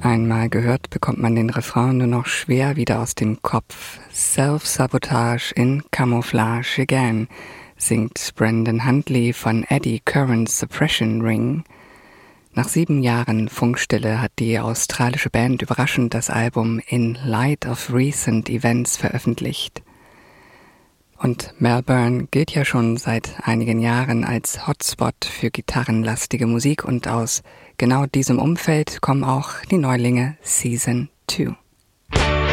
Einmal gehört, bekommt man den Refrain nur noch schwer wieder aus dem Kopf. Self-Sabotage in Camouflage again, singt Brendan Huntley von Eddie Curran's Suppression Ring. Nach 7 Jahren Funkstille hat die australische Band überraschend das Album In Light of Recent Events veröffentlicht. Und Melbourne gilt ja schon seit einigen Jahren als Hotspot für gitarrenlastige Musik und aus genau diesem Umfeld kommen auch die Neulinge Season 2.